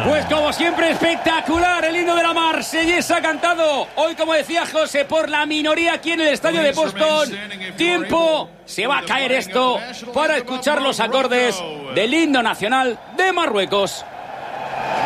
Pues como siempre espectacular el himno de la Marsellesa cantado hoy, como decía José, por la minoría aquí en el estadio de Boston. Tiempo, se va a caer esto para escuchar los acordes del himno nacional de Marruecos.